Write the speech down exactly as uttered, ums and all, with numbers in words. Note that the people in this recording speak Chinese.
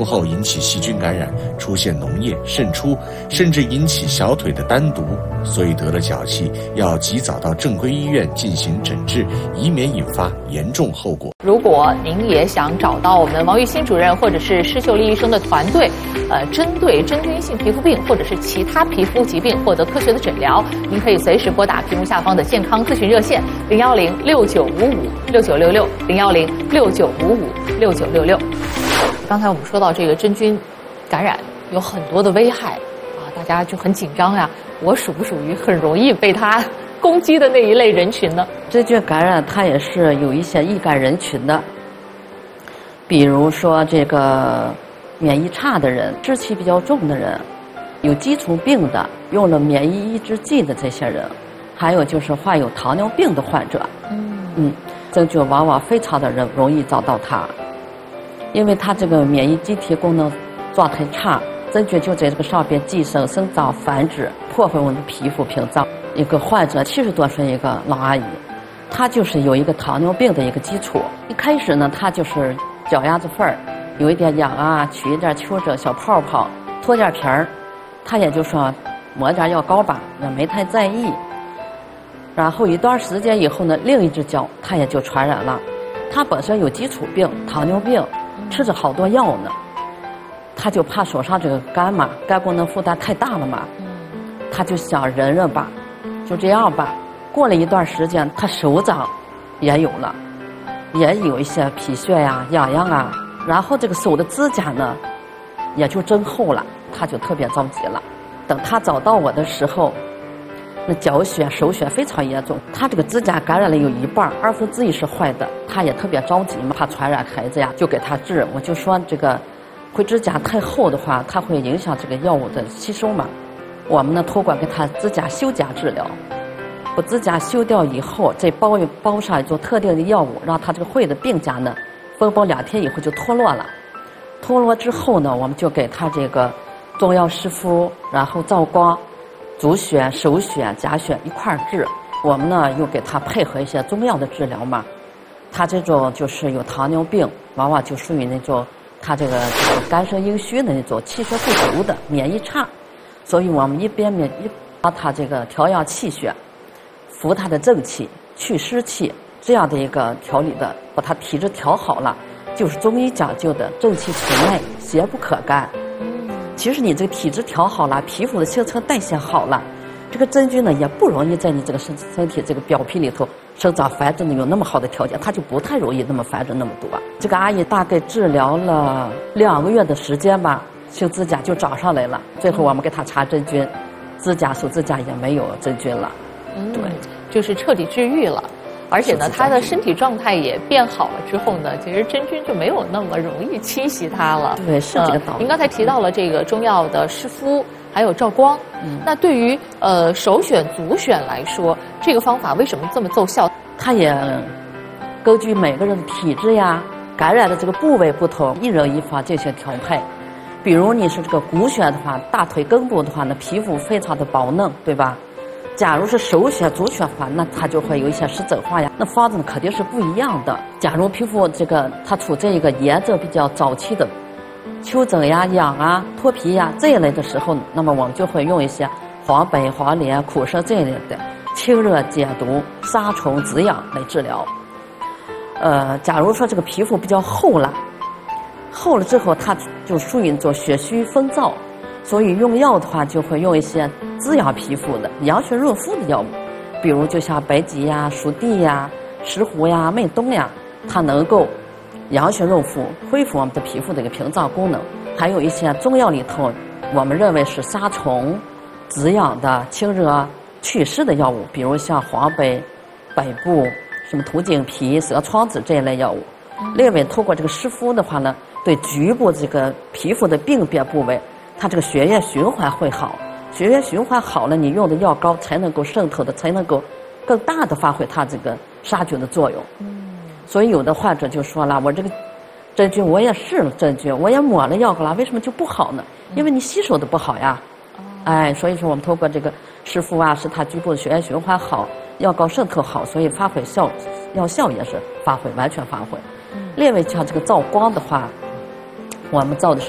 肤后引起细菌感染，出现脓液渗出，甚至引起小腿的单独。所以得了脚气要及早到正规医院进行诊治，以免引发严重后果。 如果您也想找到我们王玉新主任或者是施秀丽医生的团队，呃，针对真菌性皮肤病或者是其他皮肤疾病获得科学的诊疗，您可以随时拨打屏幕下方的健康咨询热线零幺零六九五五六九六六零幺零六九五五六九六六。刚才我们说到这个真菌感染有很多的危害啊，大家就很紧张呀。我属不属于很容易被它攻击的那一类人群呢？ 真菌感染它也是有一些易感人群的，比如说这个免疫差的人、湿气比较重的人、有基础病的、用了免疫抑制剂的这些人，还有就是患有糖尿病的患者。嗯嗯，真菌往往非常的容容易找到它，因为它这个免疫机体功能状态差，真菌就在这个上边寄生、生长、繁殖，破坏我们的皮肤屏障。一个患者七十多岁一个老阿姨，她就是有一个糖尿病的一个基础。一开始呢，她就是脚丫子缝儿有一点痒啊，取一点丘疹、小泡泡，脱点皮儿，她也就说抹点药膏吧，也没太在意。然后一段时间以后呢，另一只脚她也就传染了。她本身有基础病，糖尿病，吃着好多药呢，她就怕手上这个肝嘛，肝功能负担太大了嘛，她就想忍忍吧。就这样吧，过了一段时间，他手掌也有了，也有一些皮屑呀、痒痒啊，然后这个手的指甲呢，也就增厚了，他就特别着急了。等他找到我的时候，那脚血、手血非常严重，他这个指甲感染了有一半，二分之一是坏的，他也特别着急嘛，怕传染孩子呀，就给他治。我就说这个，灰指甲太厚的话，它会影响这个药物的吸收嘛。我们呢，通过给他指甲修甲治疗，把指甲修掉以后，再包一包上一种特定的药物，让他这个会的病甲呢，缝包两天以后就脱落了。脱落之后呢，我们就给他这个中药湿敷，然后照光、足血、手血、甲血一块儿治。我们呢又给他配合一些中药的治疗嘛。他这种就是有糖尿病，往往就属于那种他这个就是肝肾阴虚的那种气血不足的免疫差。所以我们一边面一帮他这个调养气血，扶他的正气，去湿气，这样的一个调理的，把他体质调好了，就是中医讲究的正气存内，邪不可干。其实你这个体质调好了，皮肤的新陈代谢好了，这个真菌呢也不容易在你这个身身体这个表皮里头生长繁殖的有那么好的条件，它就不太容易那么繁殖那么多。这个阿姨大概治疗了两个月的时间吧，修指甲就长上来了，最后我们给他查真菌，指甲手指甲也没有真菌了。 嗯，对，就是彻底治愈了。而且呢，他的身体状态也变好了之后呢，其实真菌就没有那么容易侵袭他了。 对，是这个道理。 您刚才提到了这个中药的湿敷，还有照光。嗯，那对于呃首选、足选来说，这个方法为什么这么奏效？ 它也根据每个人的体质呀、感染的这个部位不同，一人一方进行调配。比如你是这个骨选的话，大腿根部的话呢，皮肤非常的薄嫩，对吧？假如是手血、足血的话，那它就会有一些湿疹化呀，那方子呢肯定是不一样的。假如皮肤这个它处在一个炎症比较早期的丘疹呀、痒啊、脱皮呀这一类的时候，那么我们就会用一些黄柏、黄连、苦参这一类的清热解毒、杀虫止痒来治疗。呃，假如说这个皮肤比较厚了，厚了之后它就属于做血虚风燥，所以用药的话就会用一些滋养皮肤的养血润肤的药物，比如就像白及呀、熟地呀、石斛呀、麦冬呀，它能够养血润肤，恢复我们的皮肤的一个屏障功能。还有一些中药里头，我们认为是杀虫、止痒的、清热祛湿的药物，比如像黄柏、百部、什么土井皮、蛇疮子这一类药物。另外，通过这个湿敷的话呢，对局部这个皮肤的病变部位，它这个血液循环会好，血液循环好了，你用的药膏才能够渗透的，才能够更大的发挥它这个杀菌的作用。嗯，所以有的患者就说了，我这个真菌我也试了真菌，我也抹了药膏了，为什么就不好呢？因为你吸收的不好呀。哎，所以说我们通过这个湿敷啊，使它局部的血液循环好，药膏渗透好，所以发挥效药效也是发挥完全发挥。另外像这个照光的话，我们照的是